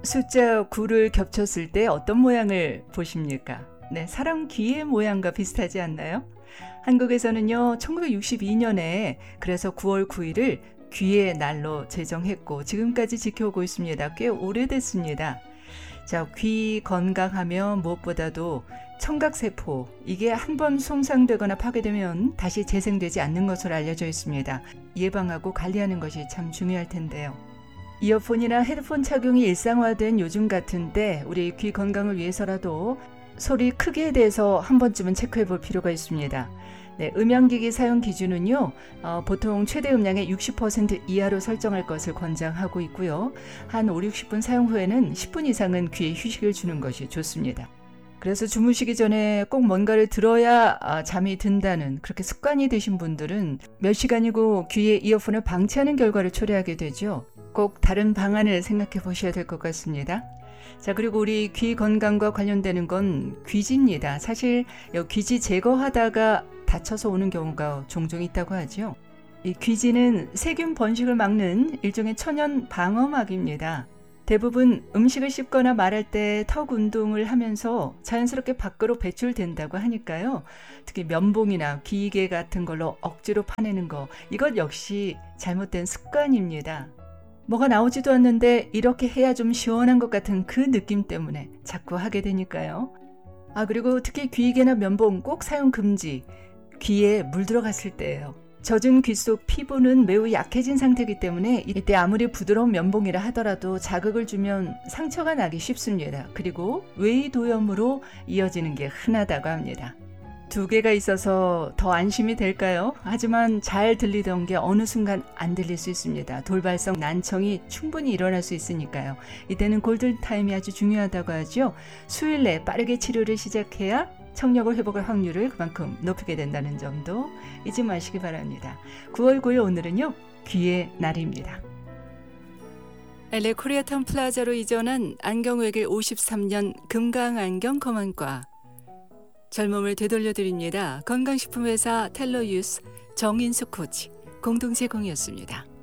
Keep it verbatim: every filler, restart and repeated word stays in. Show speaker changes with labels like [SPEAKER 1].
[SPEAKER 1] 숫자 구를 겹쳤을 때 어떤 모양을 보십니까? 네, 사람 귀의 모양과 비슷하지 않나요? 한국에서는요, 천구백육십이 년에 그래서 구월 구일을 귀의 날로 제정했고 지금까지 지켜오고 있습니다. 꽤 오래됐습니다. 자, 귀 건강하면 무엇보다도 청각세포, 이게 한 번 손상되거나 파괴되면 다시 재생되지 않는 것으로 알려져 있습니다. 예방하고 관리하는 것이 참 중요할 텐데요. 이어폰이나 헤드폰 착용이 일상화된 요즘 같은데 우리 귀 건강을 위해서라도 소리 크기에 대해서 한 번쯤은 체크해 볼 필요가 있습니다. 네, 음향기기 사용 기준은요, 어, 보통 최대 음량의 육십 퍼센트 이하로 설정할 것을 권장하고 있고요. 한 오, 육십 분 사용 후에는 십 분 이상은 귀에 휴식을 주는 것이 좋습니다. 그래서 주무시기 전에 꼭 뭔가를 들어야 아, 잠이 든다는 그렇게 습관이 되신 분들은 몇 시간이고 귀에 이어폰을 방치하는 결과를 초래하게 되죠. 꼭 다른 방안을 생각해 보셔야 될 것 같습니다. 자, 그리고 우리 귀 건강과 관련되는 건 귀지입니다. 사실 귀지 제거하다가 다쳐서 오는 경우가 종종 있다고 하죠. 이 귀지는 세균 번식을 막는 일종의 천연 방어막입니다. 대부분 음식을 씹거나 말할 때 턱 운동을 하면서 자연스럽게 밖으로 배출된다고 하니까요. 특히 면봉이나 귀게 같은 걸로 억지로 파내는 거, 이것 역시 잘못된 습관입니다. 뭐가 나오지도 않는데 이렇게 해야 좀 시원한 것 같은 그 느낌 때문에 자꾸 하게 되니까요. 아, 그리고 특히 귀개나 면봉 꼭 사용 금지. 귀에 물 들어갔을 때예요. 젖은 귀 속 피부는 매우 약해진 상태이기 때문에 이때 아무리 부드러운 면봉이라 하더라도 자극을 주면 상처가 나기 쉽습니다. 그리고 외이도염으로 이어지는 게 흔하다고 합니다. 두 개가 있어서 더 안심이 될까요? 하지만 잘 들리던 게 어느 순간 안 들릴 수 있습니다. 돌발성 난청이 충분히 일어날 수 있으니까요. 이때는 골든타임이 아주 중요하다고 하죠. 수일 내 빠르게 치료를 시작해야 청력을 회복할 확률을 그만큼 높이게 된다는 점도 잊지 마시기 바랍니다. 구월 구일 오늘은요, 귀의 날입니다. 엘에이 코리아타운 플라자로 이전한 안경외길 오십삼 년 금강안경 검안과, 젊음을 되돌려드립니다. 건강식품회사 텔로유스 정인숙 코치 공동 제공이었습니다.